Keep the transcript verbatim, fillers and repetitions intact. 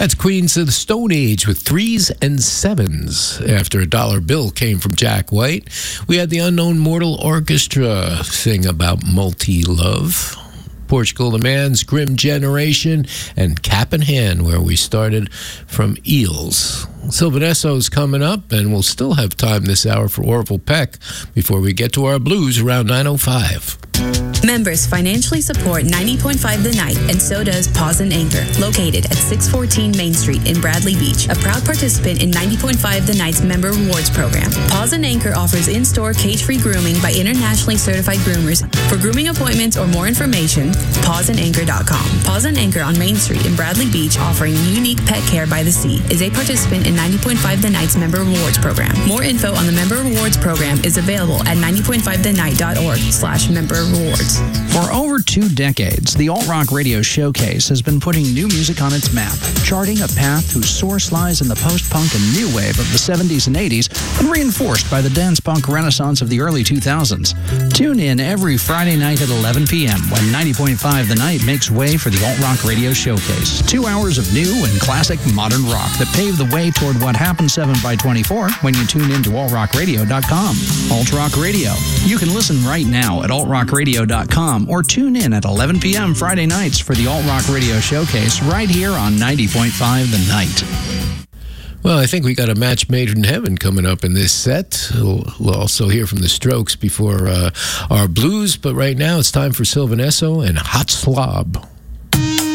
That's Queens of the Stone Age with Threes and Sevens. After a dollar bill came from Jack White, we had the Unknown Mortal Orchestra sing about multi-love. Portugal the Man's Grim Generation, and Cap in Hand, where we started from Eels. Sylvan Esso's coming up, and we'll still have time this hour for Orville Peck before we get to our blues around nine oh five. Members financially support ninety point five The Night, and so does Paws and Anchor, located at six fourteen Main Street in Bradley Beach, a proud participant in ninety point five The Night's Member Rewards Program. Paws and Anchor offers in-store cage-free grooming by internationally certified groomers. For grooming appointments or more information, paws and anchor dot com. Paws and Anchor on Main Street in Bradley Beach, offering unique pet care by the sea, is a participant in ninety point five The Night's Member Rewards Program. More info on the Member Rewards Program is available at ninety point five the night dot org slash member rewards. For over two decades, the Alt Rock Radio Showcase has been putting new music on its map, charting a path whose source lies in the post-punk and new wave of the seventies and eighties, and reinforced by the dance-punk renaissance of the early two thousands. Tune in every Friday night at eleven p.m. when ninety point five The Night makes way for the Alt Rock Radio Showcase. Two hours of new and classic modern rock that pave the way toward what happens seven by twenty-four when you tune in to alt rock radio dot com. Alt Rock Radio. You can listen right now at alt rock radio dot com or tune in at eleven p.m. Friday nights for the Alt Rock Radio Showcase right here on ninety point five The Night. Well, I think we got a match made in heaven coming up in this set. We'll, we'll also hear from the Strokes before uh, our blues, but right now it's time for Sylvan Esso and Hot Slob.